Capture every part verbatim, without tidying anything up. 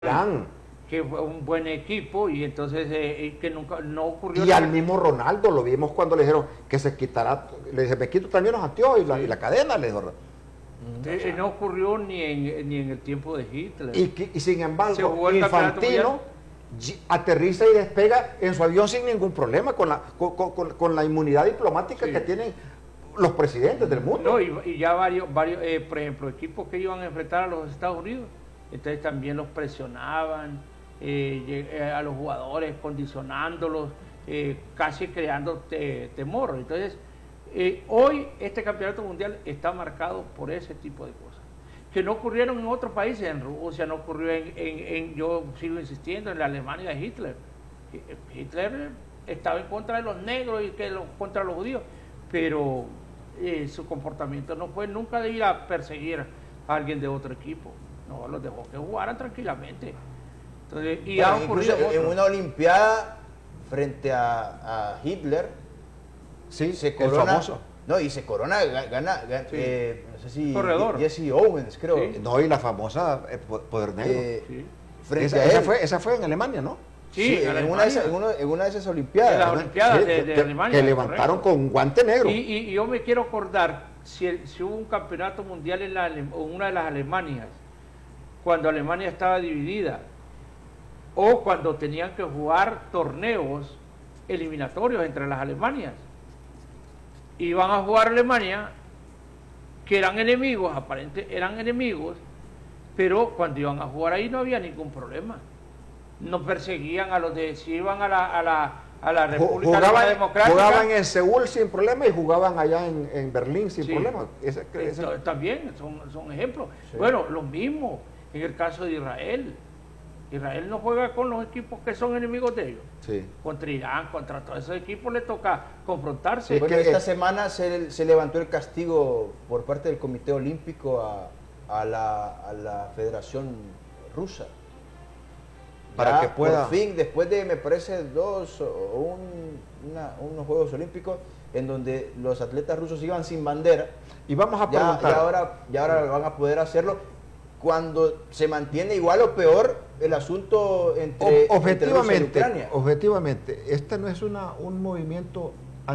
Irán, que fue un buen equipo y entonces eh, que nunca no ocurrió y nada. al mismo Ronaldo lo vimos cuando le dijeron que se quitará, le dije, me quito también los anteojos y la, Sí. y la cadena, le dijo. Eh, eh, no ocurrió ni en, ni en el tiempo de Hitler. Y, que- y sin Se embargo, jugó el campeonato Infantino mundial. y- aterriza y despega en su avión sin ningún problema, con la, con, con- con la inmunidad diplomática Sí. que tienen los presidentes del mundo. No, y, y ya varios, varios eh, por ejemplo, equipos que iban a enfrentar a los Estados Unidos, entonces también los presionaban, eh, lleg- eh, a los jugadores, condicionándolos, eh, casi creando te- temor. Entonces, eh, hoy este campeonato mundial está marcado por ese tipo de cosas, que no ocurrieron en otros países, en Rusia, no ocurrió en, en, en yo sigo insistiendo, en la Alemania de Hitler. Hitler estaba en contra de los negros y que los, contra los judíos, pero eh, su comportamiento no fue nunca de ir a perseguir a alguien de otro equipo, no, los dejó que jugaran tranquilamente. Entonces, y Bueno, ha ocurrido incluso en otro. una olimpiada frente a, a Hitler Sí, se el corona, famoso. no, y se corona, ga- gana, ga- Sí. eh, no sé si Corredor. Jesse Owens, creo, Sí. No, y la famosa eh, po- Poder Negro. eh, Sí. frente esa, a esa él. fue, esa fue en Alemania, ¿no? Sí, Sí, en en, una de esas, en, Alemania. una, en una de esas En olimpiadas. la ¿no? Olimpiada Sí, de, de que- Alemania, que levantaron correcto. con guante negro. Y, y- y yo me quiero acordar si, el- si hubo un campeonato mundial en, la, Ale- en una de las Alemanias, cuando Alemania estaba dividida, o cuando tenían que jugar torneos eliminatorios entre las Alemanias. Iban a jugar Alemania, que eran enemigos, aparentemente eran enemigos, pero cuando iban a jugar ahí no había ningún problema. No perseguían a los de, si iban a la, a la, a la Ju- República Alemana Jugaban, Democrática. jugaban en Seúl sin problema y jugaban allá en, en Berlín sin Sí. problema. Ese- ese- Esto- También son, son ejemplos. Sí. Bueno, lo mismo en el caso de Israel. Israel no juega con los equipos que son enemigos de ellos. sí. Contra Irán, contra todos esos equipos le toca confrontarse. Bueno, que- esta eh, semana se, se levantó el castigo por parte del Comité Olímpico a, a la, a la Federación Rusa. Para Ya que pueda- por fin, después de, me parece, dos o un- una- unos Juegos Olímpicos en donde los atletas rusos iban sin bandera, Y vamos a ya, preguntar. ya ahora, ya ahora van a poder hacerlo cuando se mantiene igual o peor el asunto entre, O- entre Rusia y objetivamente, Ucrania. objetivamente, ¿este no es una, un movimiento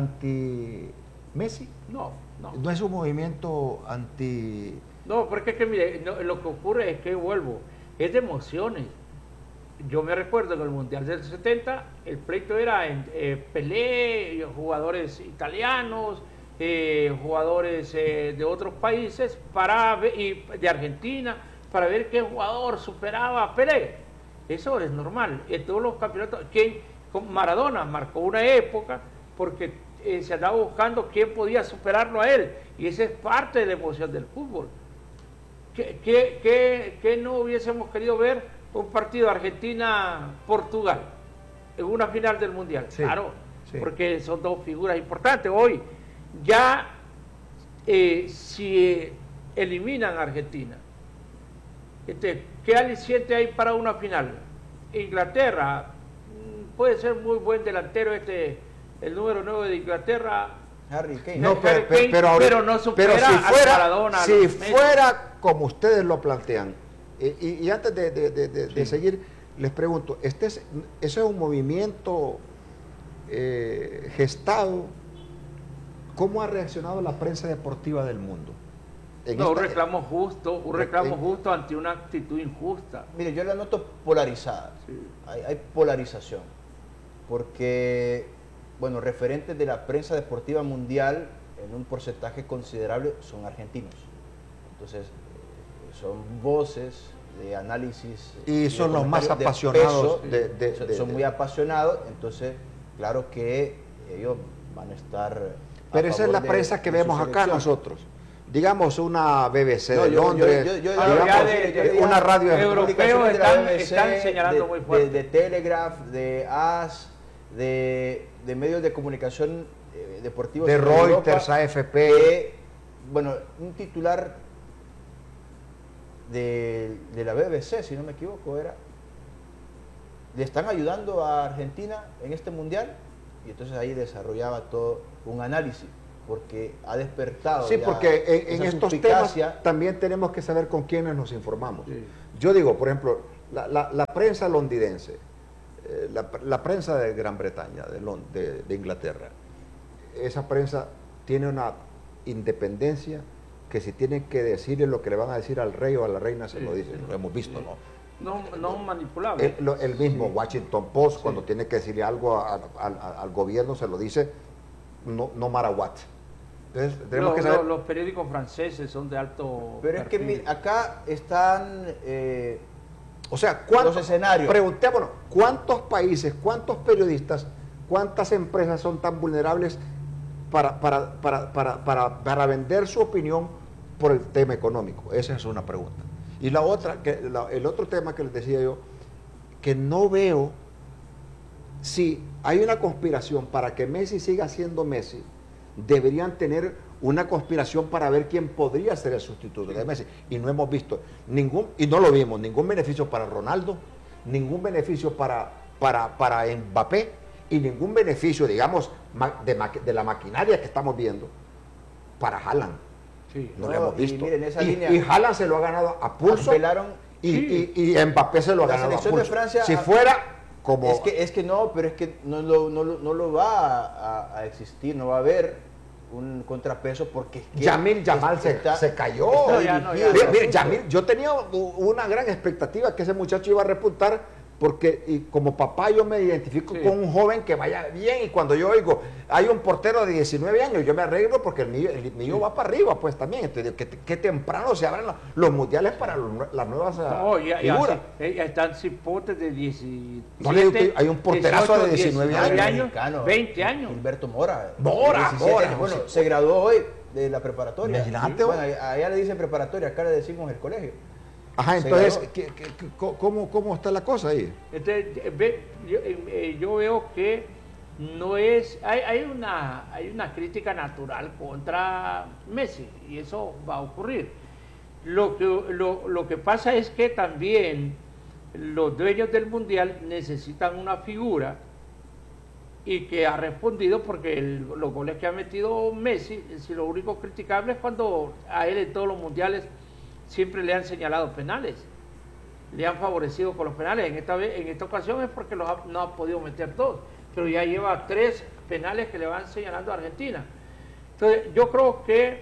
anti-Messi? No, no. ¿No es un movimiento anti...? No, porque es que mire, no, lo que ocurre es que vuelvo, es de emociones. Yo me recuerdo en el Mundial del setenta, el pleito era en, eh, Pelé, jugadores italianos, eh, jugadores eh, de otros países, para ver- y de Argentina, para ver qué jugador superaba a Pelé. Eso es normal. En todos los campeonatos, ¿quién? Con Maradona marcó una época porque eh, se andaba buscando quién podía superarlo a él. Y esa es parte de la emoción del fútbol. ¿Qué, qué, qué- qué no hubiésemos querido ver un partido Argentina-Portugal en una final del Mundial? Sí, Claro, sí. porque son dos figuras importantes. Hoy ya, eh, si eh, eliminan a Argentina, este, ¿qué aliciente hay para una final? Inglaterra, mm, puede ser muy buen delantero este, el número nueve de Inglaterra. Harry Kane. No, Harry pero, Kane, pero, ahora- pero no supera pero si a fuera, Maradona, a si los Messi. fuera como ustedes lo plantean, eh, y, y antes de, de- de- de- de Sí. seguir, les pregunto, ¿este es, ¿ese es un movimiento eh, gestado? ¿Cómo ha reaccionado la prensa deportiva del mundo? En No, un esta- reclamo justo, un Re- reclamo en- justo ante una actitud injusta. Mire, yo la noto polarizada. Sí. Hay, hay polarización. Porque, bueno, referentes de la prensa deportiva mundial, en un porcentaje considerable, son argentinos. Entonces, eh, son voces de análisis. Y de son los más comentarios de apasionados peso, de- de- son, de- son de- muy apasionados, entonces, claro que ellos van a estar. a Pero esa es favor la de- prensa que de su vemos acá selección. nosotros. Digamos una B B C No, de yo- yo- Londres, yo- yo- Ah, digamos, ya de- yo de- diría una radio Europeos publicaciones de la están- B B C, están señalando de, muy fuerte. De, de Telegraph, de A S, de, de medios de comunicación eh, deportivos de en Europa, Reuters, A F P. que, bueno, un titular de, de la B B C, si no me equivoco, era, le están ayudando a Argentina en este mundial, y entonces ahí desarrollaba todo un análisis, porque ha despertado. Sí, ya porque en, en esa estos temas suspicacia. también tenemos que saber con quiénes nos informamos. Sí. Yo digo, por ejemplo, la, la, la prensa londinense, eh, la, la prensa de Gran Bretaña, de, Lond de, de Inglaterra, esa prensa tiene una independencia que si tienen que decirle lo que le van a decir al rey o a la reina, se sí, lo dicen, sí, lo hemos visto, sí. ¿no? No, no manipulable. El, lo, el mismo sí. Washington Post, sí. cuando tiene que decirle algo a, a, a, al gobierno, se lo dice no, no matter what. Entonces, tenemos lo, que saber... lo, los periódicos franceses son de alto Pero perfil. Es que mi, acá están... Eh, o sea, ¿cuántos los escenarios? Preguntémonos, ¿cuántos países, cuántos periodistas, cuántas empresas son tan vulnerables para, para, para, para, para, para vender su opinión por el tema económico? Esa es una pregunta. Y la otra, que la, el otro tema que les decía yo, que no veo si hay una conspiración para que Messi siga siendo Messi, deberían tener una conspiración para ver quién podría ser el sustituto de Messi. Y no hemos visto ningún, y no lo vimos, ningún beneficio para Ronaldo, ningún beneficio para, para, para Mbappé, y ningún beneficio, digamos, de, de la maquinaria que estamos viendo para Haaland. Sí. No, no lo hemos visto. Y, miren, esa y, línea, y Haaland se lo ha ganado a pulso. Apelaron, y, sí. y, y Mbappé se lo ha la ganado a selección pulso. De Francia, si fuera como... Es que, es que no, pero es que no lo, no, no lo va a, a existir, no va a haber un contrapeso porque... Es que Yamil Yamal se, está, se cayó. Está ya no, mire, mire, Yamil, yo tenía una gran expectativa que ese muchacho iba a repuntar, porque y como papá yo me identifico sí. con un joven que vaya bien, y cuando yo oigo, hay un portero de diecinueve años, yo me arreglo porque el mío, el mío sí. va para arriba, pues también. Entonces, que, que temprano se abren los, los mundiales para los, las nuevas no, ya, figuras. Ya, ya están cipotes de diecisiete, no, le, hay un porterazo dieciocho, de diecinueve años, años, veinte años. Gilberto Mora. Mora, Mora. Bueno, se graduó hoy de la preparatoria. Imagínate. Bueno, allá le dicen preparatoria, acá le decimos el colegio. Ajá, entonces, ¿qué, qué, cómo, ¿cómo está la cosa ahí? Entonces, ve, yo, eh, yo veo que no es, hay, hay, una, hay una crítica natural contra Messi, y eso va a ocurrir. Lo que, lo, lo que pasa es que también los dueños del Mundial necesitan una figura, y que ha respondido, porque el, los goles que ha metido Messi, si lo único criticable es cuando a él en todos los mundiales siempre le han señalado penales, le han favorecido con los penales. En esta vez, en esta ocasión es porque los ha, no ha podido meter todos, pero ya lleva tres penales que le van señalando a Argentina. Entonces yo creo que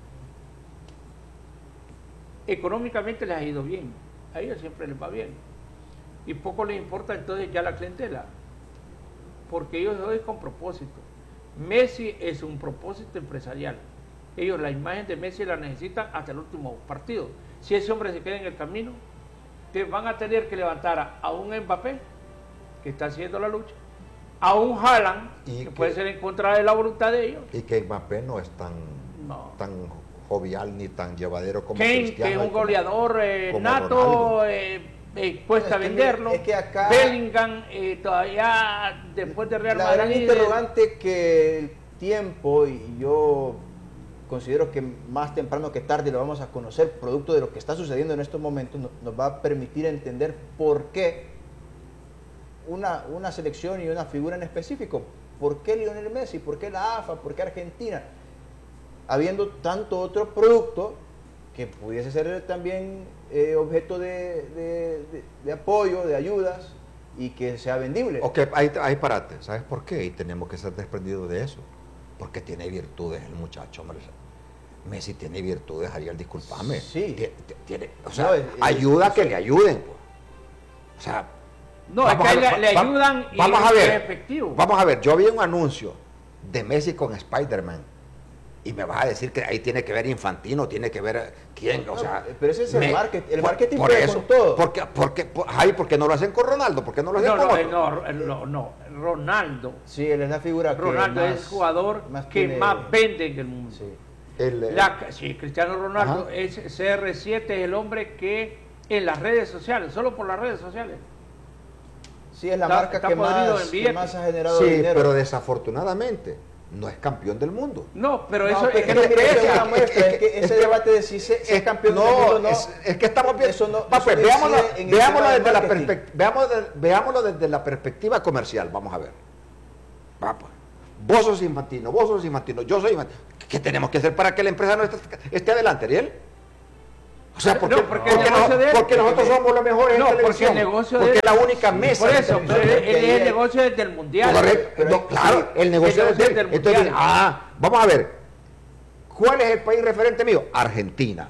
económicamente les ha ido bien, a ellos siempre les va bien, y poco les importa entonces ya la clientela, porque ellos hoy con propósito. Messi es un propósito empresarial. Ellos la imagen de Messi la necesitan hasta el último partido. Si ese hombre se queda en el camino, que van a tener que levantar a, a un Mbappé, que está haciendo la lucha, a un Haaland, que, que puede ser en contra de la voluntad de ellos. Y que Mbappé no es tan, no. tan jovial ni tan llevadero como Kane, Cristiano. Que es un como, goleador eh, nato, eh, eh, cuesta es que venderlo. Es que acá, Bellingham, eh, todavía después de Real la Madrid... La gran interrogante que el tiempo, y yo considero que más temprano que tarde lo vamos a conocer, producto de lo que está sucediendo en estos momentos, nos va a permitir entender por qué una, una selección y una figura en específico. ¿Por qué Lionel Messi? ¿Por qué la A F A? ¿Por qué Argentina? Habiendo tanto otro producto que pudiese ser también eh, objeto de, de, de, de apoyo, de ayudas, y que sea vendible. Ok, ahí, ahí parate. ¿Sabes por qué? Y tenemos que ser desprendidos de eso. Porque tiene virtudes el muchacho, hombre. Messi tiene virtudes, Ariel, discúlpame. Sí. Tiene, tiene, o sea, no, es, ayuda es, a que le ayuden. Pues. O sea, no, es que a, le, va, le ayudan va, y vamos a ver, es efectivo. Vamos a ver, yo vi un anuncio de Messi con Spider-Man. Y me vas a decir que ahí tiene que ver Infantino, tiene que ver quién, no, o sea... Pero ese es el me, marketing, el marketing por, por eso, con todo. Porque, porque, por, ay, ¿por qué no lo hacen con Ronaldo? ¿Por qué no lo hacen no, con no, otro? no, no, no, Ronaldo. Sí, él es la figura Ronaldo que es más, el jugador más que tiene... más vende en el mundo. Sí. El, la, sí, Cristiano Ronaldo, ajá. es C R siete, es el hombre que en las redes sociales, solo por las redes sociales. Sí, es la está, marca está que, más, que más ha generado sí, dinero. Pero desafortunadamente no es campeón del mundo. No, pero no, eso pero es que no no es, pesa. una muestra, es, es que ese es debate de si se, es, es campeón no, del mundo no. Es, es que estamos viendo. Eso no, Va, eso pues, no veámoslo, veámoslo, desde la veámoslo, de, veámoslo desde la perspectiva comercial. Vamos a ver. Va, pues. Vos sos Infantino, vos sos Infantino, yo soy Infantino. ¿Qué tenemos que hacer para que la empresa no esté, esté adelante, Ariel? O sea, porque, No, porque porque, el negocio no- de él- porque nosotros somos los mejores No, en porque televisión. el negocio de porque él- es la única mesa. Por de eso, televisión. pero él, porque él es el él- negocio desde el mundial. Correcto. Pero- No, claro, sí, el negocio el es de negocio él. del Entonces, mundial. ah, vamos a ver. ¿Cuál es el país referente mío? Argentina.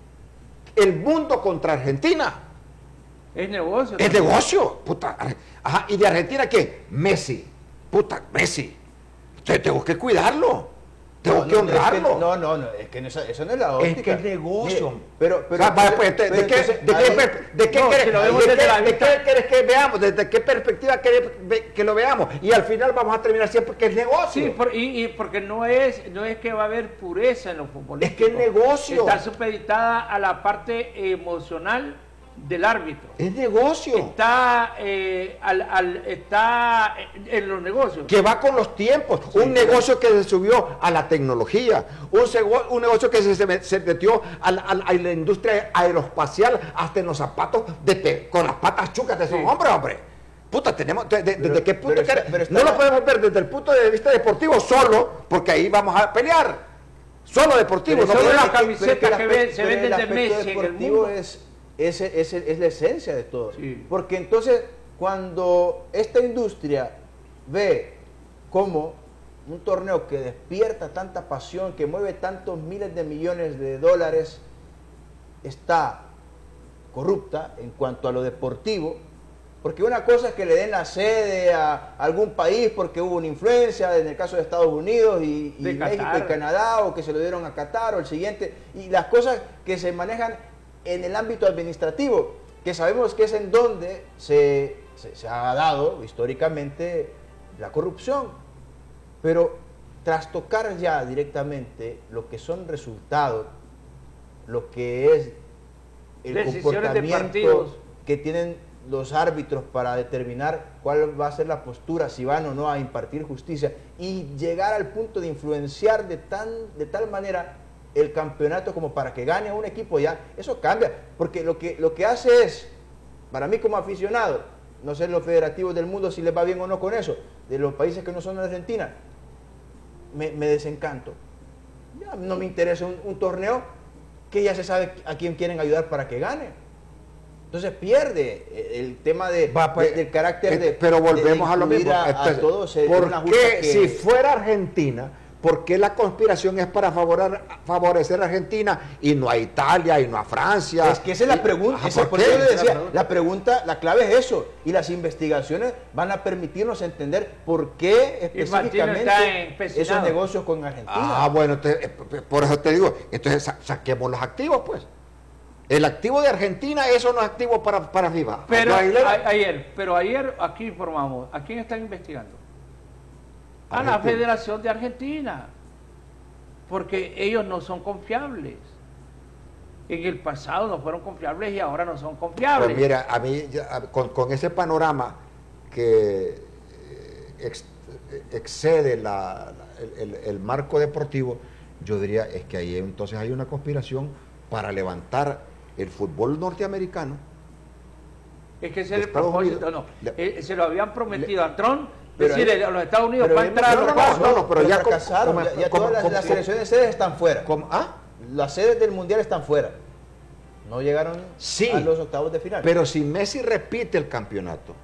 El mundo contra Argentina. Es negocio. Es también. negocio. Puta. Ajá. ¿Y de Argentina qué? Messi. Puta, Messi. Entonces tengo que cuidarlo. Tengo No, que no, honrarlo. es que- no, no, no, es que no, eso no es la óptica. Es que es negocio. Mire, pero, pero, O sea, vaya, pues, ¿de, pero de qué, entonces, de qué ahí- per- de qué no, quieres- si lo de vemos qué- desde la de vista- qué quieres que veamos? ¿Desde qué perspectiva quieres ve- que lo veamos? Y al final vamos a terminar siempre que es negocio. Sí, por- y, y porque no es, no es que va a haber pureza en los futbolistas. Es que es negocio. Está supeditada a la parte emocional del árbitro. Es negocio. Está, eh, al, al- está en los negocios. Que va con los tiempos. Un negocio que se subió a la tecnología. Un, sego- un negocio que se, se met- se metió a la, a la- a la industria aeroespacial, hasta en los zapatos de pe- con las patas chucas de esos Sí. hombres, hombre. Puta, tenemos. de- de- Pero- ¿Desde qué punto pero está- que- pero está no lo la- podemos ver desde el punto de vista deportivo solo, porque ahí vamos a pelear. Solo deportivo. Pero no solo podemos- la camiseta pero el que ven- aspecto- se pero venden el de aspecto Messi en el deportivo mundo. es, es, es, es la esencia de todo. Sí. Porque entonces, cuando esta industria ve cómo un torneo que despierta tanta pasión, que mueve tantos miles de millones de dólares, está corrupta en cuanto a lo deportivo, porque una cosa es que le den la sede a algún país porque hubo una influencia, en el caso de Estados Unidos y, y De México Qatar. y Canadá, o que se lo dieron a Qatar o el siguiente, y las cosas que se manejan en el ámbito administrativo, que sabemos que es en donde se, se, se ha dado históricamente la corrupción, pero tras tocar ya directamente lo que son resultados, lo que es el Decisiones de comportamiento partidos. que tienen los árbitros para determinar cuál va a ser la postura, si van o no a impartir justicia, y llegar al punto de influenciar de, tan, de tal manera el campeonato como para que gane un equipo ya, eso cambia, porque lo que, lo que hace es, para mí como aficionado, no sé los federativos del mundo si les va bien o no con eso, de los países que no son de Argentina, me, me desencanto. Ya no me interesa un, un torneo que ya se sabe a quién quieren ayudar para que gane. Entonces pierde el tema de, Va, pues, de- del carácter eh, de... pero volvemos de a lo incluir mismo. A, a Entonces, todos en ¿por una justa qué que- si fuera Argentina, por qué la conspiración es para favorar- favorecer a Argentina y no a Italia y no a Francia? Es que esa es la Y- pregunta, Ajá, esa- ¿por por qué? eso le Esa es la decía, pregunta. la pregunta, la clave es eso, y las investigaciones van a permitirnos entender por qué Infantino está específicamente empecinado. esos negocios con Argentina. Ah, bueno, entonces, eh, por eso te digo, entonces sa- saquemos los activos, pues. El activo de Argentina, eso no es activo para, para FIFA. Pero Yo ahí le- a- ayer, pero ayer aquí informamos, ¿a quién están investigando? A la Argentina. Federación de Argentina, porque ellos no son confiables. En el pasado no fueron confiables y ahora no son confiables. Pues mira, a mí, ya, a- con, con ese panorama que eh, ex- excede la- la- el, el- el marco deportivo, yo diría es que ahí entonces hay una conspiración para levantar el fútbol norteamericano. Es que ese es el Estados propósito, Unidos- no. Le- Eh, se lo habían prometido a Trump, Pero decir, ahí- a los Estados Unidos Pero va a ahí entrar a no, los no, pasos. no, no, pero ya como- fracasaron, como- ya, ya como- todas las, como- las selecciones de sedes están fuera. Como- ¿ah? Las sedes del mundial están fuera. No llegaron Sí, a los octavos de final. Pero si Messi repite el campeonato,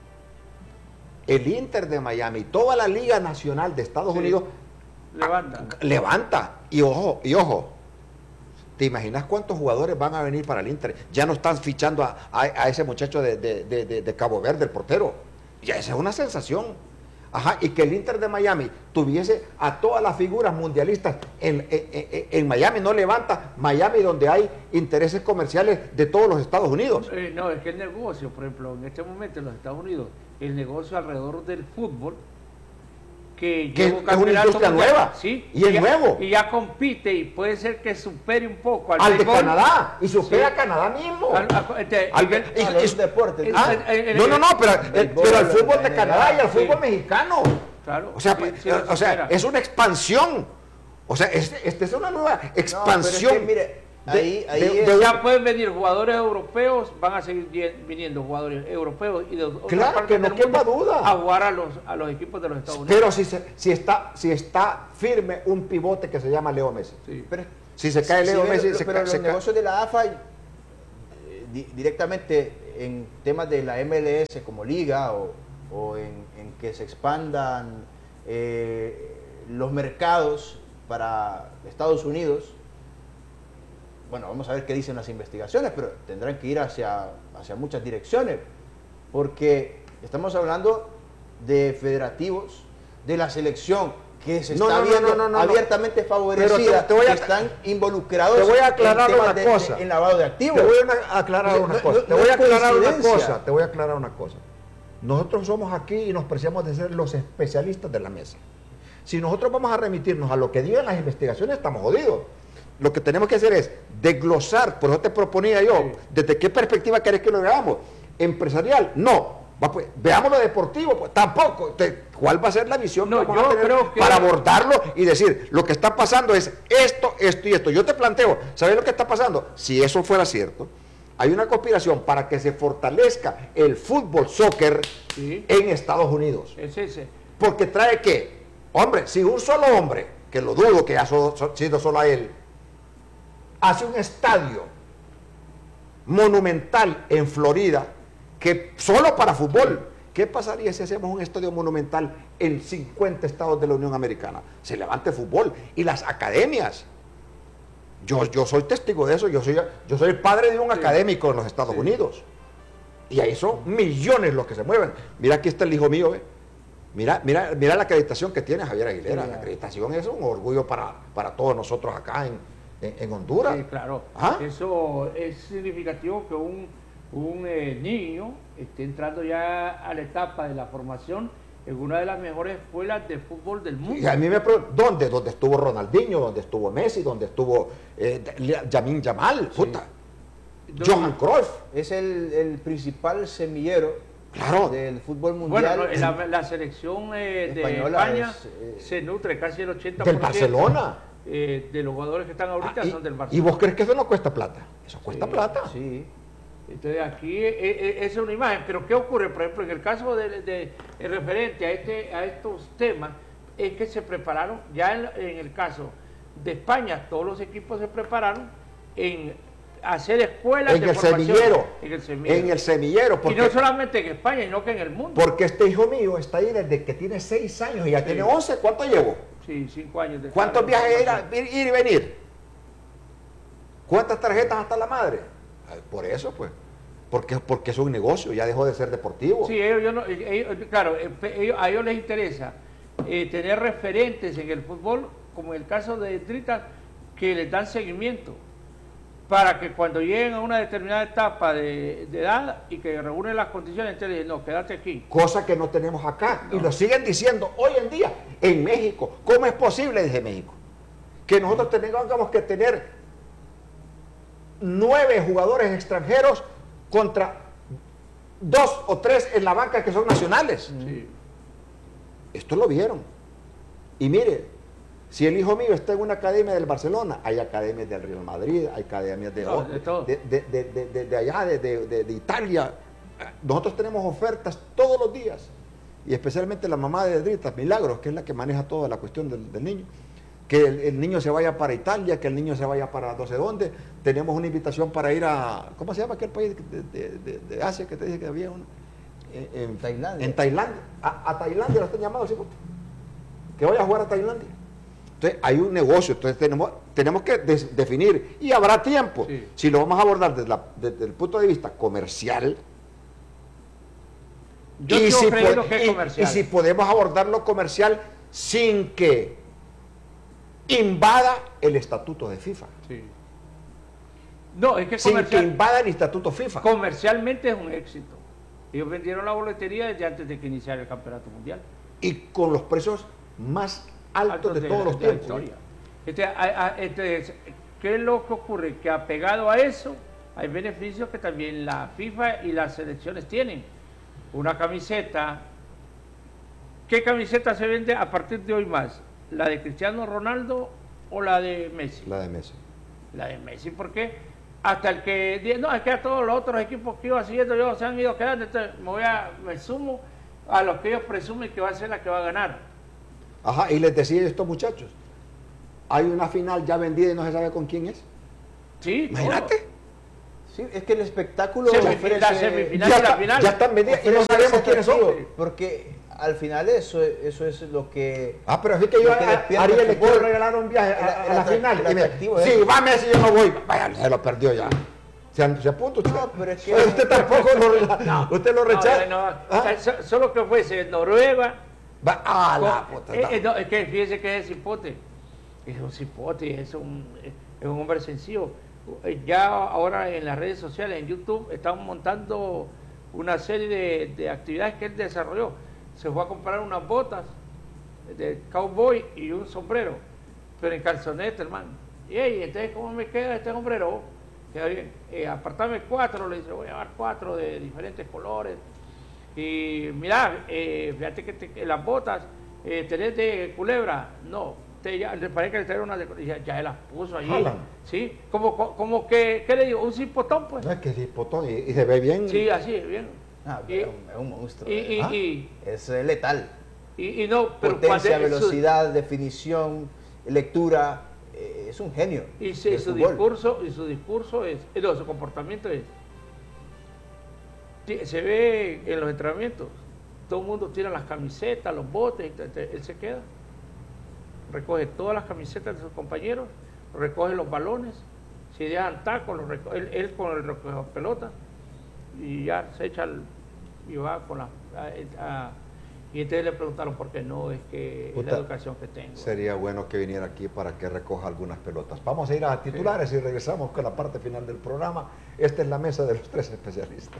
el Inter de Miami, toda la Liga Nacional de Estados Sí. Unidos Levanta. levanta. Y ojo, y ojo, ¿te imaginas cuántos jugadores van a venir para el Inter? Ya no están fichando a, a- a ese muchacho de, de- de- de- de Cabo Verde, el portero. Ya esa es una sensación. Ajá, y que el Inter de Miami tuviese a todas las figuras mundialistas en, en- en- en Miami, no levanta Miami donde hay intereses comerciales de todos los Estados Unidos. Eh, no, es que el negocio, por ejemplo, en este momento en los Estados Unidos, el negocio alrededor del fútbol, que, Que lleva un es una campeonato industria mundial, nueva, sí, y es ya- nuevo. Y ya compite y puede ser que supere un poco al, Al de béisbol. Canadá, y supera Sí. a Canadá mismo. Al- a- este, Al- nivel- y- a los y- deportes. Ah, el- el- no, no, no, pero, el el- béisbol, pero el la fútbol de N B A, Canadá y el sí. fútbol mexicano. Claro, O sea, sí, pues, sí lo o sea, supera. es una expansión. O sea, este, este es una nueva No, pero es expansión. que, mire, de- ahí, ahí de- es- de- Ya pueden venir jugadores europeos, van a seguir die- viniendo jugadores europeos y de otras Claro, partes que no del mundo quepa duda. a jugar a los, a los equipos de los Estados Unidos. Pero si, se- si, está, si está firme un pivote que se llama Leo Messi. Sí. Pero, Si se cae Sí, Leo pero- Messi, se pero cae. los se cae. negocios de la A F A, eh, di- directamente en temas de la M L S como liga o, o en, en que se expandan eh, los mercados para Estados Unidos, bueno, vamos a ver qué dicen las investigaciones, pero tendrán que ir hacia, hacia muchas direcciones, porque estamos hablando de federativos, de la selección, que se No, está no, no, viendo no, no, no, abiertamente Pero favorecida, te- te voy a- que están involucrados te voy a aclarar en temas una de- cosa. de- en lavado de activos. Te voy a aclarar No, una no, cosa. no, Te no voy a es aclarar una coincidencia. cosa. Te voy a aclarar una cosa. Nosotros somos aquí y nos preciamos de ser los especialistas de la mesa. Si nosotros vamos a remitirnos a lo que digan las investigaciones, estamos jodidos. Lo que tenemos que hacer es desglosar, por eso te proponía yo, Sí. ¿desde qué perspectiva querés que lo veamos? ¿Empresarial? No. Va, pues, veamos lo deportivo, pues tampoco. Te- ¿Cuál va a ser la visión No, que vamos yo a tener creo que- para abordarlo y decir, lo que está pasando es esto, esto y esto? Yo te planteo, ¿sabes lo que está pasando? Si eso fuera cierto, hay una conspiración para que se fortalezca el fútbol, soccer Sí. en Estados Unidos. Es ese. Porque trae que, hombre, si un solo hombre, que lo dudo que haya so- so- sido solo a él, hace un estadio monumental en Florida, que solo para fútbol, ¿qué pasaría si hacemos un estadio monumental en cincuenta estados de la Unión Americana? Se levanta el fútbol y las academias. Yo, yo soy testigo de eso, yo soy, yo soy el padre de un Sí. académico en los Estados Sí. Unidos. Y ahí son millones los que se mueven. Mira, aquí está el hijo mío, ¿eh? Mira, mira, mira la acreditación que tiene Javier Aguilera. Sí, la ya. acreditación es un orgullo para, para todos nosotros acá en, en, en Honduras. Sí, claro. ¿Ah? Eso es significativo que un, un eh, niño esté entrando ya a la etapa de la formación en una de las mejores escuelas de fútbol del mundo. Y a mí me preguntan, ¿dónde? ¿Dónde estuvo Ronaldinho? ¿Dónde estuvo Messi? ¿Dónde estuvo eh, Yamin Yamal? Puta. No, Johan Cruyff. Es el, el principal semillero Claro. del fútbol Bueno, mundial. no, la, la selección eh, de Española España es, eh, se nutre casi el ochenta por Del ciento Barcelona. eh, de los jugadores que están ahorita Ah, y, son del ¿Y Barcelona. vos crees que eso no cuesta plata? Eso cuesta Sí, plata. Sí. Entonces aquí eh, eh, esa es una imagen, pero ¿qué ocurre? Por ejemplo, en el caso de, de- en referente a este a estos temas, es que se prepararon, ya en, en el caso de España, todos los equipos se prepararon en hacer escuelas En de el formación. semillero. En el semillero. En el semillero. Y Porque, no solamente en España, sino que en el mundo. porque este hijo mío está ahí desde que tiene seis años y ya Sí. tiene once. ¿Cuánto llevo? Sí, cinco años de ¿Cuántos de viajes ir, a- formación. ir- ir y venir? ¿Cuántas tarjetas hasta la madre? Ay, Por eso, pues. Porque, porque es un negocio, ya dejó de ser deportivo. Sí, ellos, yo no- ellos- claro, eh, pe- ellos- a ellos les interesa eh, tener referentes en el fútbol, como en el caso de Drita, que les dan seguimiento para que cuando lleguen a una determinada etapa de, de edad y que reúnen las condiciones, entonces dicen, no, quédate aquí. Cosa que no tenemos acá. Y lo siguen diciendo hoy en día en México. ¿Cómo es posible, desde México, que nosotros tengamos que tener nueve jugadores extranjeros contra dos o tres en la banca que son nacionales? Sí. Esto lo vieron. Y mire, si el hijo mío está en una academia del Barcelona, hay academias del Real Madrid, hay academias de, No, de todo. de, de- de- de- de- de allá, de, de- de- de Italia. Nosotros tenemos ofertas todos los días. Y especialmente la mamá de Drita, Milagros, que es la que maneja toda la cuestión del, del niño. Que el, el niño se vaya para Italia, que el niño se vaya para no sé dónde. Tenemos una invitación para ir a, ¿cómo se llama aquel país de, de- de- de Asia que te dije que había uno? En, en- Tailandia. En Tailandia. A, a Tailandia lo están llamando, ¿sí? Que vaya a jugar a Tailandia. Entonces hay un negocio, entonces tenemos, tenemos que des- definir, y habrá tiempo, Sí. si lo vamos a abordar desde, la- desde el punto de vista comercial, Yo y, sigo si creyendo po- que es y- comercial. y si podemos abordarlo comercial sin que invada el estatuto de FIFA, Sí. No, es que sin que comercial- invada el estatuto FIFA. comercialmente es un éxito. Ellos vendieron la boletería desde antes de que iniciara el campeonato mundial. Y con los precios más altos Altos de, de todos la- los de la tiempos. historia. Este, a- a- este, ¿qué es lo que ocurre? Que apegado a eso hay beneficios que también la FIFA y las selecciones tienen. Una camiseta. ¿Qué camiseta se vende a partir de hoy más? ¿La de Cristiano Ronaldo o la de Messi? La de Messi. La de Messi, porque hasta el que dice, no, es que a todos los otros equipos que iba siguiendo yo se han ido quedando, entonces me voy a, me sumo a los que ellos presumen que va a ser la que va a ganar. Ajá, y les decía a estos muchachos, hay una final ya vendida y no se sabe con quién es. Sí, Imagínate. Sí, es que el espectáculo Semifinal, la ofrece- semifinal Ya, y la está- final. ya están vendidas y no ofrece sabemos ese quiénes son. atractivo, porque al final eso, eso es lo que... Ah, pero así que yo Lo que a, a despierta Ariel el le quiero fútbol. regalar un viaje a, El- a el la atrac- final. el Y me- atractivo es sí, eso. va Messi, yo no voy. Vaya, se lo perdió ya. Se, se apunta usted. No, pero es que- Oye, usted tampoco lo, No, usted lo no, rechaza. no, ¿Ah? eh, so- Solo que fuese Noruega. Va, ah, la con- puta. eh, no. eh, no, es que fíjese que es cipote. Es un cipote, es un, es un hombre sencillo. Eh, Ya ahora en las redes sociales, en YouTube, están montando una serie de, de actividades que él desarrolló. Se fue a comprar unas botas de cowboy y un sombrero, pero en calzoneta, hermano. Y hey, entonces, ¿cómo me queda este sombrero? Queda bien. Eh, apartame cuatro, le dice, voy a llevar cuatro de diferentes colores. Y mira, eh, fíjate que, te- que las botas, eh, ¿tenés de culebra? No, te, ya, le parece que le trajeron una de ya, ya se las puso allí. Jalan. Sí, como, co- como que, ¿qué le digo? Un cipotón, pues. No es que es hipotón y, y se ve bien. Sí, así, bien. Ah, Y- es, un, es un monstruo. Y, eh. y, ¿Ah? y, Es eh, letal. y- y no, pero Potencia, cuando- su- velocidad, definición, lectura. eh, es un genio. Y, se- del su fútbol. discurso, y su discurso es, eh, no, su comportamiento es, ti- se ve en los entrenamientos, todo el mundo tira las camisetas, los botes, y te- él se queda, recoge todas las camisetas de sus compañeros, recoge los balones, si dejan tacos, los reco- él, él con el recoge pelota, y ya se echa el- y va con la, a- a- y entonces le preguntaron por qué no, es que es Puta, la educación que tengo. Sería bueno que viniera aquí para que recoja algunas pelotas. Vamos a ir a titulares y regresamos con la parte final del programa. Esta es la mesa de los tres especialistas.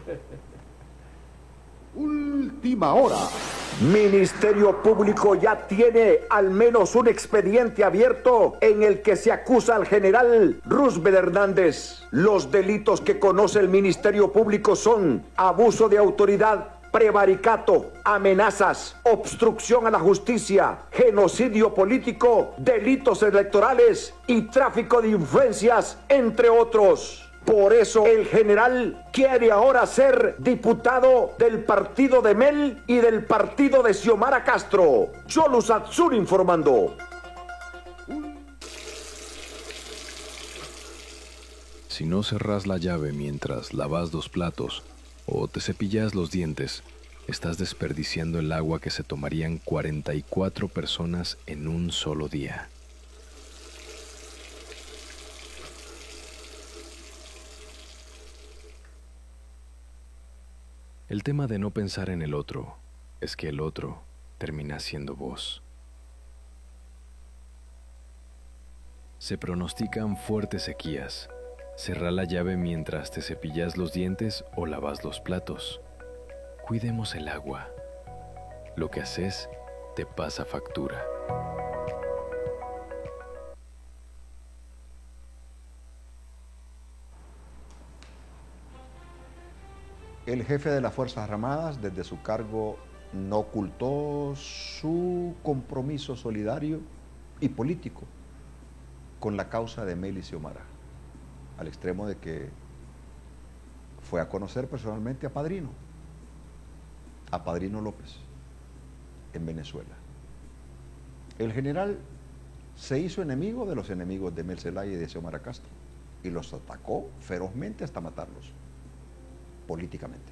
Última hora. Ministerio Público ya tiene al menos un expediente abierto en el que se acusa al general Roosevelt Hernández. Los delitos que conoce el Ministerio Público son abuso de autoridad, prevaricato, amenazas, obstrucción a la justicia, genocidio político, delitos electorales y tráfico de influencias, entre otros. Por eso el general quiere ahora ser diputado del partido de Mel y del partido de Xiomara Castro. Cholus Atsur informando. Si no cerrás la llave mientras lavas los platos o te cepillas los dientes, estás desperdiciando el agua que se tomarían cuarenta y cuatro personas en un solo día. El tema de no pensar en el otro es que el otro termina siendo vos. Se pronostican fuertes sequías. Cerrá la llave mientras te cepillas los dientes o lavas los platos. Cuidemos el agua. Lo que haces te pasa factura. El jefe de las Fuerzas Armadas, desde su cargo, no ocultó su compromiso solidario y político con la causa de Mel y Xiomara, al extremo de que fue a conocer personalmente a Padrino, a Padrino López, en Venezuela. El general se hizo enemigo de los enemigos de Mel Zelaya y de Xiomara Castro y los atacó ferozmente hasta matarlos, políticamente.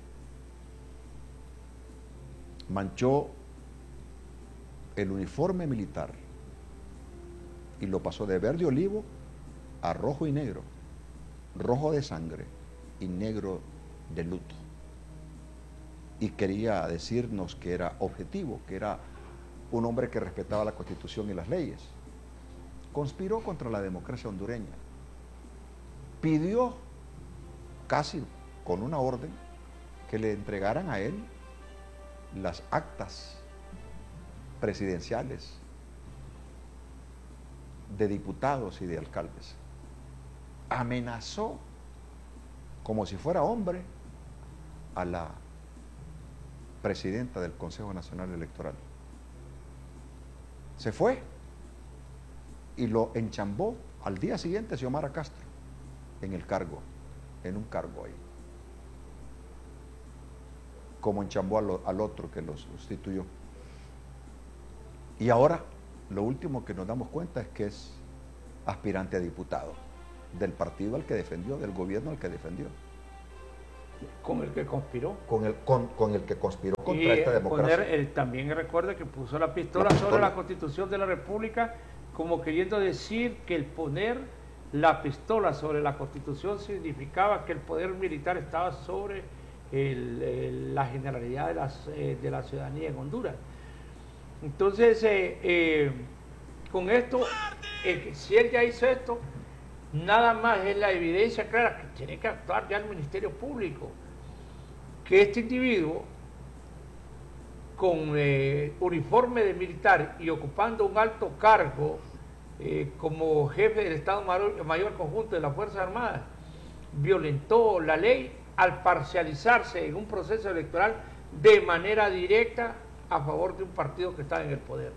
Manchó el uniforme militar y lo pasó de verde olivo a rojo y negro, rojo de sangre y negro de luto. Y quería decirnos que era objetivo, que era un hombre que respetaba la Constitución y las leyes. Conspiró contra la democracia hondureña. Pidió, casi con una orden, que le entregaran a él las actas presidenciales de diputados y de alcaldes. Amenazó, como si fuera hombre, a la presidenta del Consejo Nacional Electoral. Se fue y lo enchambó al día siguiente Xiomara Castro en el cargo, en un cargo ahí, como enchambó al, al otro que lo sustituyó. Y ahora lo último que nos damos cuenta es que es aspirante a diputado del partido al que defendió, del gobierno al que defendió. Con el que conspiró. Con el, con, con el que conspiró contra y esta democracia. Poner, eh, también recuerda que puso la pistola, la pistola sobre la Constitución de la República, como queriendo decir que el poner la pistola sobre la Constitución significaba que el poder militar estaba sobre el, el, la generalidad de, las, eh, de la ciudadanía en Honduras. Entonces, eh, eh, con esto, eh, si él ya hizo esto, nada más es la evidencia clara que tiene que actuar ya el Ministerio Público, que este individuo con eh, uniforme de militar y ocupando un alto cargo eh, como jefe del Estado Mayor, Mayor Conjunto de las Fuerzas Armadas, violentó la ley al parcializarse en un proceso electoral de manera directa a favor de un partido que está en el poder.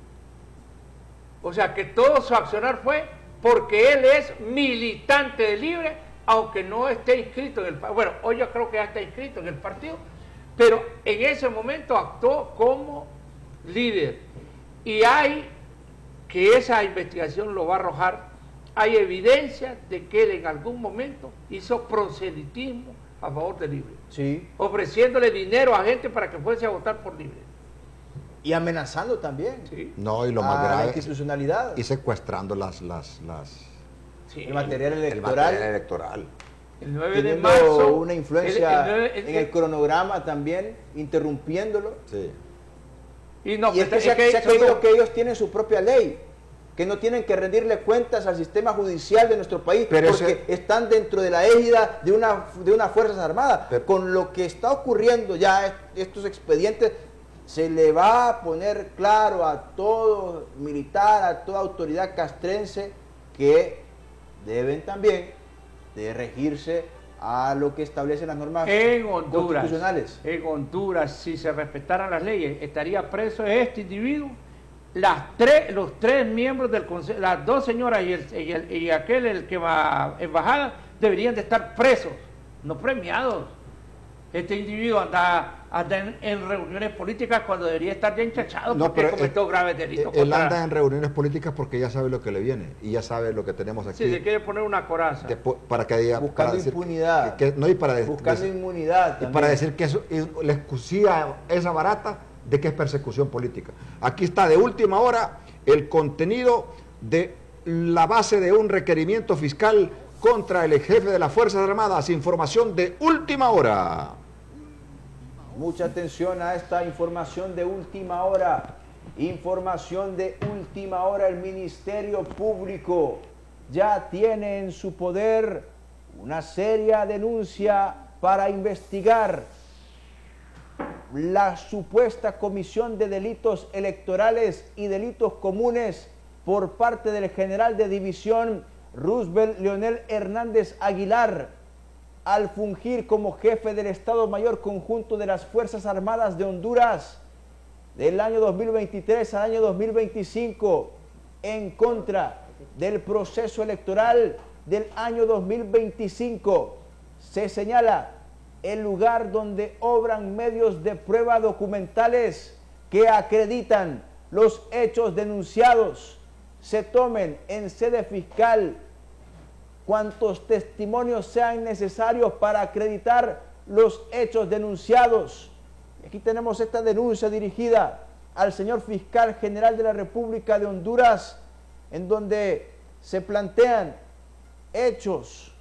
O sea que todo su accionar fue porque él es militante de Libre, aunque no esté inscrito en el partido. Bueno, hoy yo creo que ya está inscrito en el partido, pero en ese momento actuó como líder. Y hay, que esa investigación lo va a arrojar, hay evidencia de que él en algún momento hizo proselitismo a favor de Libre. Sí. Ofreciéndole dinero a gente para que fuese a votar por Libre. Y amenazando también. Sí. No, y lo más a grave, la institucionalidad. y secuestrando las, las, las Sí. El material el electoral. material electoral. El nueve de Teniendo marzo. una influencia el- el nueve- el- en el cronograma también, interrumpiéndolo. Sí. Y, no, y es que es se ha, que se ha son creído dos- que ellos tienen su propia ley, que no tienen que rendirle cuentas al sistema judicial de nuestro país, Pero porque ese- están dentro de la égida de una de unas Fuerzas Armadas. Pero- Con lo que está ocurriendo ya, est- estos expedientes, se le va a poner claro a todo militar, a toda autoridad castrense, que deben también de regirse a lo que establecen las normas en Honduras, constitucionales. en Honduras, si se respetaran las leyes, estaría preso este individuo, las tres, los tres miembros del consejo, las dos señoras y, el, y, el- y aquel el que va embajada deberían de estar presos, no premiados. Este individuo anda, anda en, en reuniones políticas cuando debería estar ya enchachado No, porque pero cometió él- graves delitos. Él contra- anda en reuniones políticas porque ya sabe lo que le viene y ya sabe lo que tenemos aquí. Sí, se quiere poner una coraza. que po- para que diga, Buscando para decir impunidad. que, que- no, y para de- Buscando de- inmunidad y también. para decir que eso es la excusía esa barata de que es persecución política. Aquí está de última hora el contenido de la base de un requerimiento fiscal contra el ex jefe de las Fuerzas Armadas. Información de última hora. Mucha atención a esta información de última hora. Información de última hora. El Ministerio Público ya tiene en su poder una seria denuncia para investigar la supuesta comisión de delitos electorales y delitos comunes por parte del general de división Roosevelt Leonel Hernández Aguilar, al fungir como jefe del Estado Mayor Conjunto de las Fuerzas Armadas de Honduras del año dos mil veintitrés al año dos mil veinticinco, en contra del proceso electoral del año dos mil veinticinco. Se señala el lugar donde obran medios de prueba documentales que acreditan los hechos denunciados. Se tomen en sede fiscal cuantos testimonios sean necesarios para acreditar los hechos denunciados. Aquí tenemos esta denuncia dirigida al señor fiscal general de la República de Honduras, en donde se plantean hechos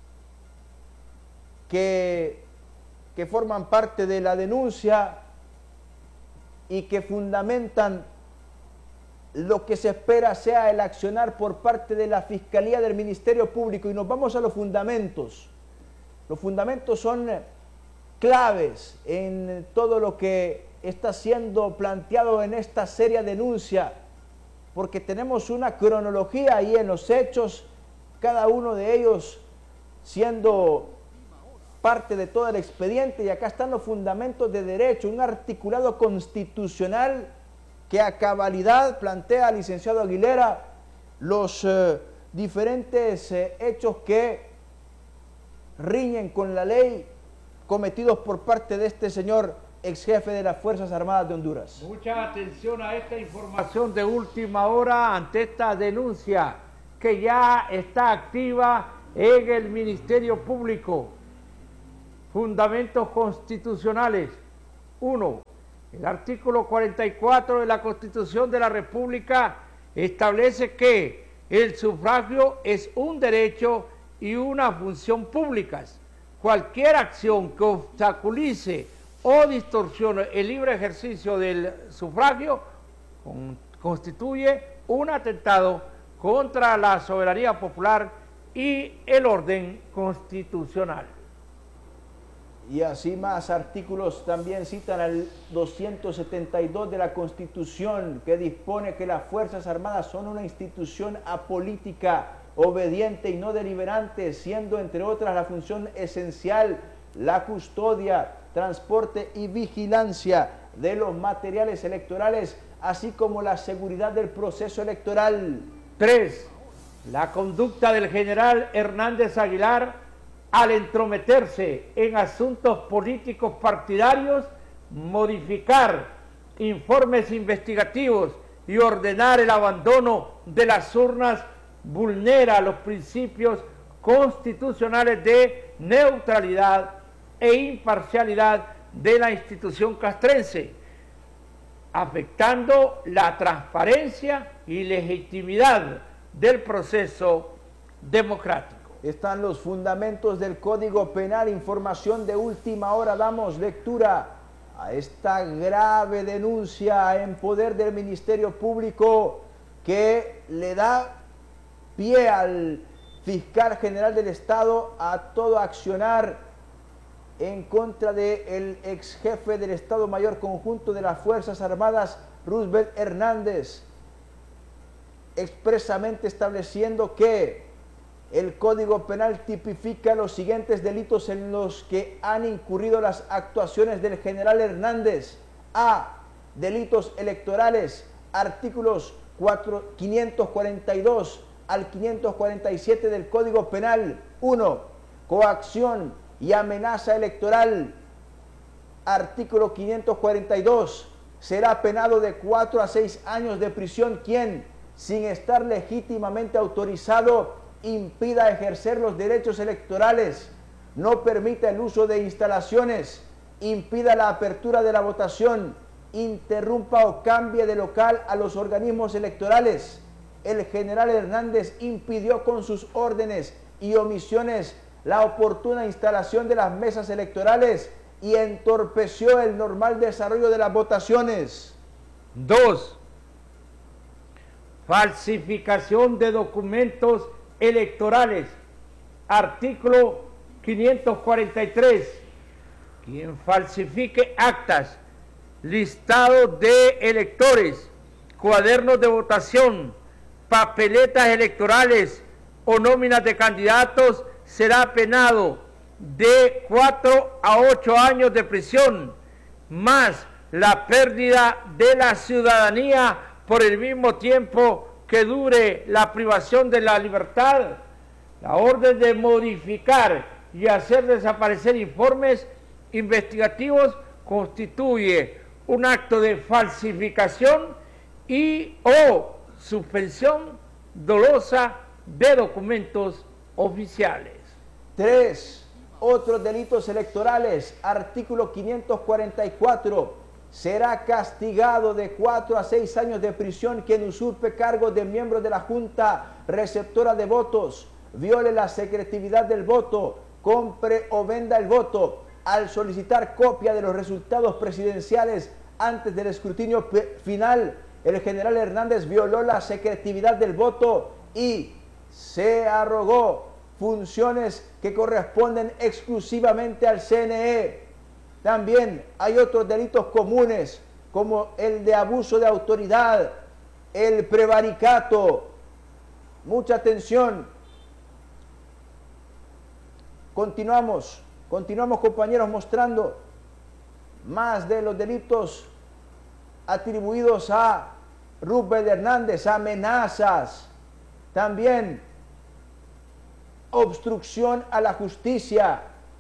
que, que forman parte de la denuncia y que fundamentan lo que se espera sea el accionar por parte de la Fiscalía del Ministerio Público. Y nos vamos a los fundamentos. Los fundamentos son claves en todo lo que está siendo planteado en esta seria denuncia, porque tenemos una cronología ahí en los hechos, cada uno de ellos siendo parte de todo el expediente, y acá están los fundamentos de derecho, un articulado constitucional que a cabalidad plantea al licenciado Aguilera los eh, diferentes eh, hechos que riñen con la ley cometidos por parte de este señor ex jefe de las Fuerzas Armadas de Honduras. Mucha atención a esta información de última hora ante esta denuncia que ya está activa en el Ministerio Público. Fundamentos constitucionales. Uno, el artículo cuarenta y cuatro de la Constitución de la República establece que el sufragio es un derecho y una función públicas. Cualquier acción que obstaculice o distorsione el libre ejercicio del sufragio con, constituye un atentado contra la soberanía popular y el orden constitucional. Y así más artículos también citan al doscientos setenta y dos de la Constitución, que dispone que las Fuerzas Armadas son una institución apolítica, obediente y no deliberante, siendo entre otras la función esencial la custodia, transporte y vigilancia de los materiales electorales, así como la seguridad del proceso electoral. Tres, la conducta del general Hernández Aguilar al entrometerse en asuntos políticos partidarios, modificar informes investigativos y ordenar el abandono de las urnas vulnera los principios constitucionales de neutralidad e imparcialidad de la institución castrense, afectando la transparencia y legitimidad del proceso democrático. Están los fundamentos del Código Penal, información de última hora. Damos lectura a esta grave denuncia en poder del Ministerio Público que le da pie al fiscal general del Estado a todo accionar en contra del ex jefe del Estado Mayor Conjunto de las Fuerzas Armadas, Roosevelt Hernández, expresamente estableciendo que el Código Penal tipifica los siguientes delitos en los que han incurrido las actuaciones del general Hernández. A. Delitos electorales, artículos quinientos cuarenta y dos al quinientos cuarenta y siete del Código Penal. uno. Coacción y amenaza electoral, artículo quinientos cuarenta y dos. Será penado de cuatro a seis años de prisión quien, sin estar legítimamente autorizado, impida ejercer los derechos electorales, no permita el uso de instalaciones, impida la apertura de la votación, interrumpa o cambie de local a los organismos electorales. El general Hernández impidió con sus órdenes y omisiones la oportuna instalación de las mesas electorales y entorpeció el normal desarrollo de las votaciones. Dos. Falsificación de documentos electorales, artículo quinientos cuarenta y tres. Quien falsifique actas, listados de electores, cuadernos de votación, papeletas electorales o nóminas de candidatos será penado de cuatro a ocho años de prisión, más la pérdida de la ciudadanía por el mismo tiempo que dure la privación de la libertad. La orden de modificar y hacer desaparecer informes investigativos constituye un acto de falsificación y o suspensión dolosa de documentos oficiales. Tres. Otros delitos electorales, artículo quinientos cuarenta y cuatro. Será castigado de cuatro a seis años de prisión quien usurpe cargos de miembro de la Junta Receptora de Votos, viole la secretividad del voto, compre o venda el voto, al solicitar copia de los resultados presidenciales antes del escrutinio final. El general Hernández violó la secretividad del voto y se arrogó funciones que corresponden exclusivamente al C N E. También hay otros delitos comunes, como el de abuso de autoridad, el prevaricato. Mucha atención. Continuamos, continuamos compañeros mostrando más de los delitos atribuidos a Roosevelt Hernández, amenazas, también obstrucción a la justicia,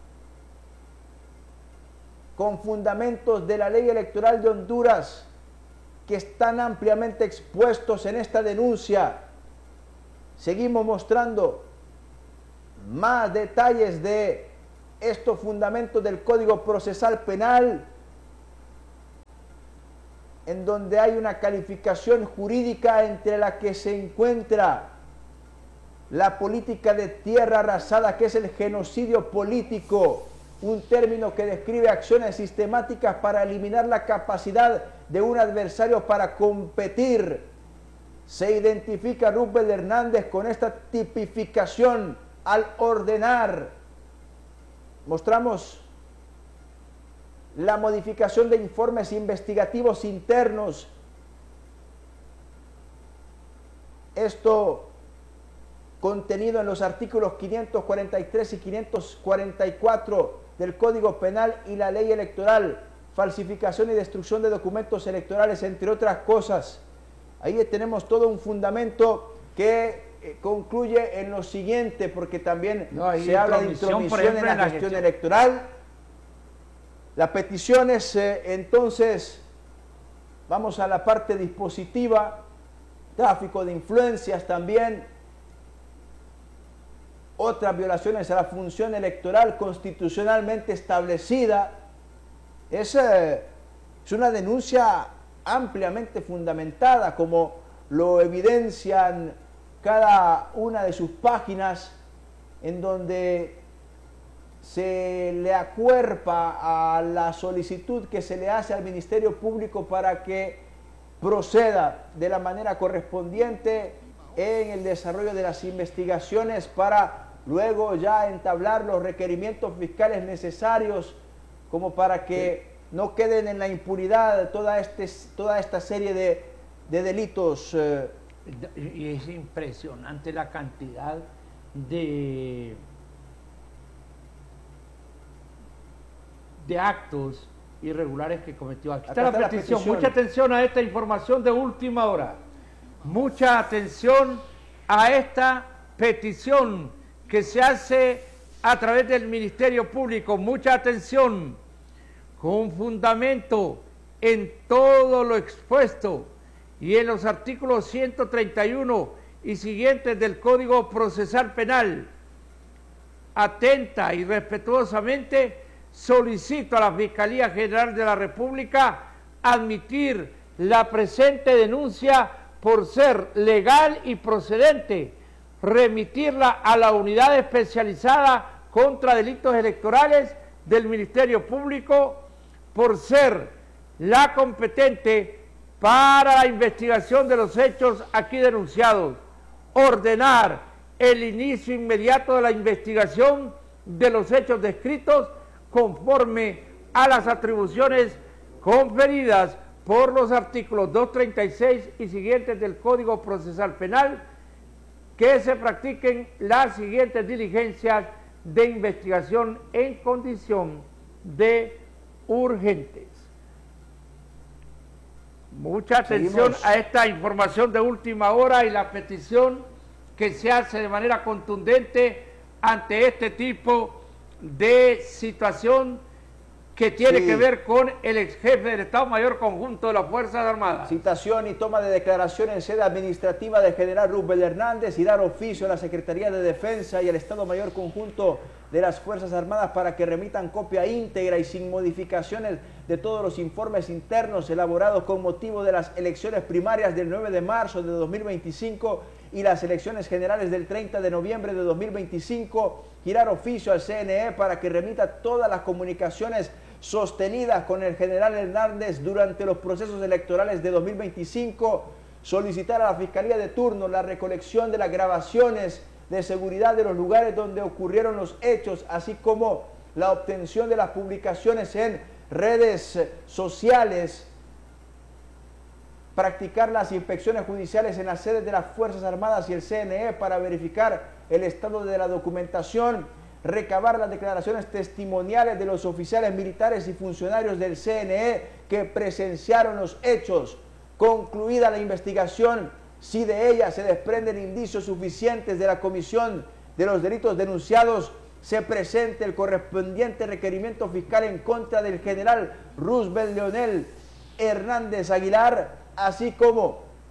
con fundamentos de la ley electoral de Honduras que están ampliamente expuestos en esta denuncia. seguimos mostrando más detalles de estos fundamentos del Código Procesal Penal, en donde hay una calificación jurídica entre la que se encuentra la política de tierra arrasada, que es el genocidio político, un término que describe acciones sistemáticas para eliminar la capacidad de un adversario para competir. Se identifica a Roosevelt Hernández con esta tipificación al ordenar. Mostramos la modificación de informes investigativos internos. Esto contenido en los artículos quinientos cuarenta y tres y quinientos cuarenta y cuatro del Código Penal y la Ley Electoral, falsificación y destrucción de documentos electorales, entre otras cosas. Ahí tenemos todo un fundamento que eh, concluye en lo siguiente, porque también no, se habla de intromisión ejemplo, en la, en la gestión, gestión electoral. Las peticiones, eh, entonces, vamos a la parte dispositiva, tráfico de influencias también, otras violaciones a la función electoral constitucionalmente establecida. Es, eh, es una denuncia ampliamente fundamentada, como lo evidencian cada una de sus páginas, en donde se le acuerpa a la solicitud que se le hace al Ministerio Público para que proceda de la manera correspondiente en el desarrollo de las investigaciones para luego ya entablar los requerimientos fiscales necesarios como para que sí. no queden en la impunidad toda, este, toda esta serie de, de delitos. Eh. Y es impresionante la cantidad de, de actos irregulares que cometió. Aquí está, Acá la, está petición. la petición. Mucha atención a esta información de última hora. Mucha atención a esta petición que se hace a través del Ministerio Público. Mucha atención, con fundamento en todo lo expuesto y en los artículos ciento treinta y uno y siguientes del Código Procesal Penal. Atenta y respetuosamente solicito a la Fiscalía General de la República admitir la presente denuncia por ser legal y procedente, remitirla a la unidad especializada contra delitos electorales del Ministerio Público por ser la competente para la investigación de los hechos aquí denunciados, ordenar el inicio inmediato de la investigación de los hechos descritos conforme a las atribuciones conferidas por los artículos doscientos treinta y seis y siguientes del Código Procesal Penal, que se practiquen las siguientes diligencias de investigación en condición de urgentes. Mucha atención Seguimos. a esta información de última hora y la petición que se hace de manera contundente ante este tipo de situación que tiene sí. que ver con el ex jefe del Estado Mayor Conjunto de las Fuerzas Armadas. Citación y toma de declaración en sede administrativa del general Roosevelt Hernández y dar oficio a la Secretaría de Defensa y al Estado Mayor Conjunto de las Fuerzas Armadas para que remitan copia íntegra y sin modificaciones de todos los informes internos elaborados con motivo de las elecciones primarias del nueve de marzo de dos mil veinticinco y las elecciones generales del treinta de noviembre de dos mil veinticinco, girar oficio al C N E para que remita todas las comunicaciones sostenidas con el general Hernández durante los procesos electorales de dos mil veinticinco, solicitar a la Fiscalía de turno la recolección de las grabaciones de seguridad de los lugares donde ocurrieron los hechos, así como la obtención de las publicaciones en redes sociales, practicar las inspecciones judiciales en las sedes de las Fuerzas Armadas y el C N E para verificar el estado de la documentación, recabar las declaraciones testimoniales de los oficiales militares y funcionarios del C N E que presenciaron los hechos. Concluida la investigación, si de ella se desprenden indicios suficientes de la comisión de los delitos denunciados, se presente el correspondiente requerimiento fiscal en contra del general Roosevelt Leonel Hernández Aguilar, así como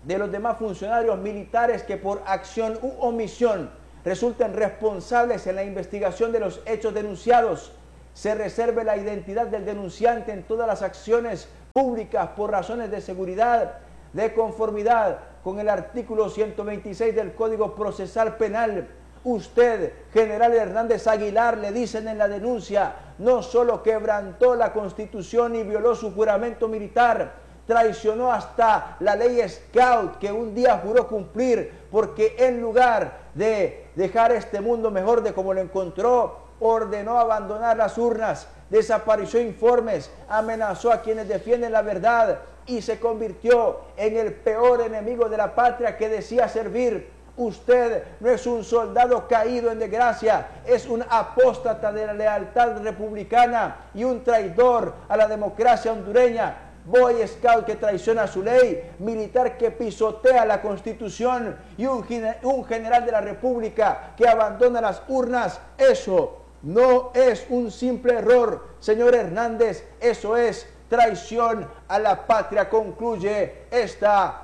de los demás funcionarios militares que por acción u omisión resulten responsables en la investigación de los hechos denunciados. Se reserve la identidad del denunciante en todas las acciones públicas por razones de seguridad, de conformidad con el artículo ciento veintiséis del Código Procesal Penal. Usted, general Hernández Aguilar, le dicen en la denuncia, no solo quebrantó la Constitución y violó su juramento militar, traicionó hasta la ley Scout que un día juró cumplir, porque en lugar de dejar este mundo mejor de como lo encontró, ordenó abandonar las urnas, desapareció informes, amenazó a quienes defienden la verdad y se convirtió en el peor enemigo de la patria que decía servir. Usted no es un soldado caído en desgracia, es un apóstata de la lealtad republicana y un traidor a la democracia hondureña. Boy Scout que traiciona su ley, militar que pisotea la Constitución y un, un general de la República que abandona las urnas. Eso no es un simple error, señor Hernández, eso es traición a la patria, concluye esta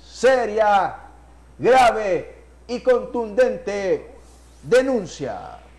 seria, grave y contundente denuncia.